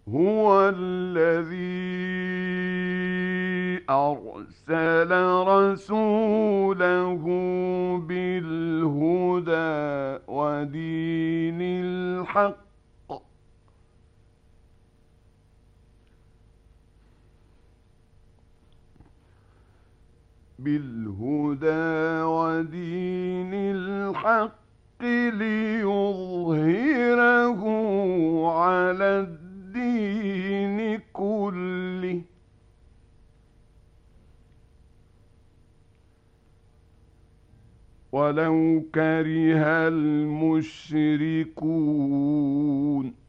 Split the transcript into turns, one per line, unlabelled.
هو الذي أرسل رسوله بالهدى ودين الحق ليظهره على الدين كله ولو كره المشركون